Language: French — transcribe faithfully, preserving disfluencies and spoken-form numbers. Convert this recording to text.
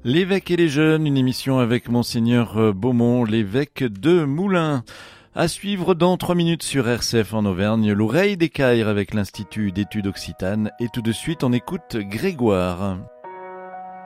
L'évêque et les jeunes, une émission avec Monseigneur Beaumont, l'évêque de Moulins. À suivre dans trois minutes sur R C F en Auvergne, l'oreille des Caires avec l'Institut d'études occitanes. Et tout de suite, on écoute Grégoire.